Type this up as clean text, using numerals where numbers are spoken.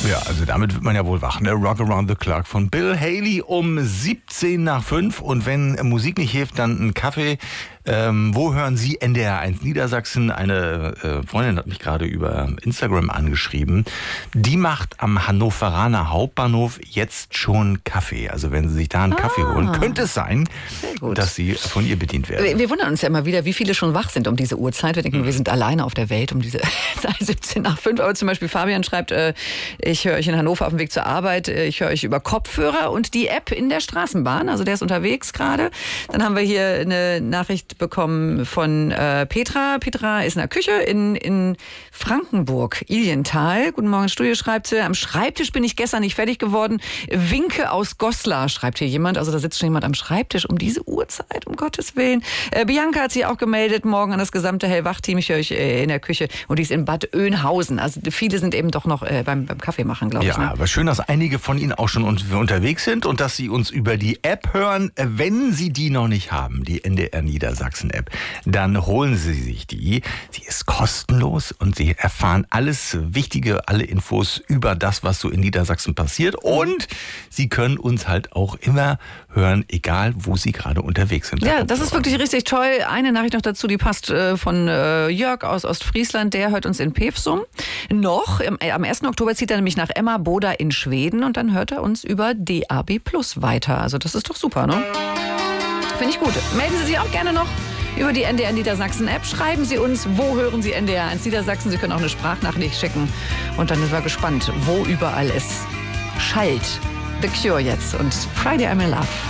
Ja, also damit wird man ja wohl wach. Ne? Rock Around the Clock von Bill Haley um 5:17. Und wenn Musik nicht hilft, dann ein Kaffee. Wo hören Sie NDR 1 Niedersachsen? Eine Freundin hat mich gerade über Instagram angeschrieben. Die macht am Hannoveraner Hauptbahnhof jetzt schon Kaffee. Also wenn Sie sich da einen Kaffee holen, könnte es sein, dass Sie von ihr bedient werden. Wir wundern uns ja immer wieder, wie viele schon wach sind um diese Uhrzeit. Wir denken, wir sind alleine auf der Welt um diese 5:17. Aber zum Beispiel Fabian schreibt, ich höre euch in Hannover auf dem Weg zur Arbeit, ich höre euch über Kopfhörer und die App in der Straßenbahn. Also der ist unterwegs gerade. Dann haben wir hier eine Nachricht bekommen von Petra. Petra ist in der Küche in Frankenburg, Ilienthal. Guten Morgen, Studio, schreibt sie. Am Schreibtisch bin ich gestern nicht fertig geworden. Winke aus Goslar, schreibt hier jemand. Also da sitzt schon jemand am Schreibtisch um diese Uhrzeit, um Gottes Willen. Bianca hat sich auch gemeldet, morgen an das gesamte Hellwach-Team. Ich höre euch in der Küche und die ist in Bad Oeynhausen. Also viele sind eben doch noch beim Kaffee machen, glaube ich. Ja, aber schön, dass einige von Ihnen auch schon unterwegs sind und dass Sie uns über die App hören. Wenn Sie die noch nicht haben, die NDR Niedersachsen-App, dann holen Sie sich die. Sie ist kostenlos und Sie erfahren alles Wichtige, alle Infos über das, was so in Niedersachsen passiert. Und Sie können uns halt auch immer hören, egal wo Sie gerade unterwegs sind. Ja, das ist wirklich richtig toll. Eine Nachricht noch dazu, die passt von Jörg aus Ostfriesland. Der hört uns in Pevsum. Noch, am 1. Oktober zieht er nämlich nach Emmaboda in Schweden und dann hört er uns über DAB+ weiter. Also das ist doch super, ne? Finde ich gut. Melden Sie sich auch gerne noch über die NDR Niedersachsen App. Schreiben Sie uns, wo hören Sie NDR 1 Niedersachsen. Sie können auch eine Sprachnachricht schicken. Und dann sind wir gespannt, wo überall es schallt. The Cure jetzt und Friday I'm in Love.